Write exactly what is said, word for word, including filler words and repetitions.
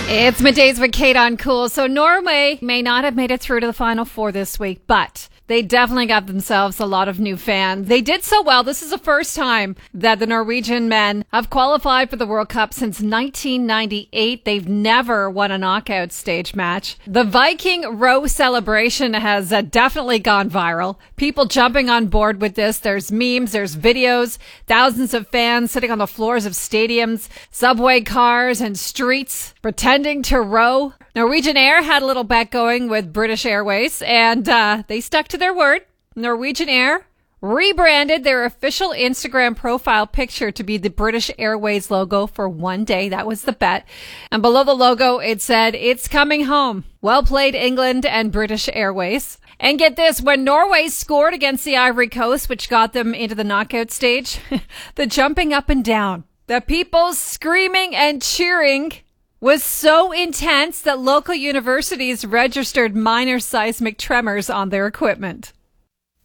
It's middays with Kate on Cool. So Norway may not have made it through to the Final Four this week, but they definitely got themselves a lot of new fans. They did so well. This is the first time that the Norwegian men have qualified for the World Cup since nineteen ninety-eight. They've never won a knockout stage match. The Viking row celebration has uh, definitely gone viral. People jumping on board with this. There's memes, there's videos, thousands of fans sitting on the floors of stadiums, subway cars, and streets pretending to row. Norwegian Air had a little bet going with British Airways, and uh, they stuck to their word. Norwegian Air rebranded their official Instagram profile picture to be the British Airways logo for one day. That was the bet. And below the logo, it said, "It's coming home. Well played, England and British Airways." And get this, when Norway scored against the Ivory Coast, which got them into the knockout stage, the jumping up and down, the people screaming and cheering was so intense that local universities registered minor seismic tremors on their equipment.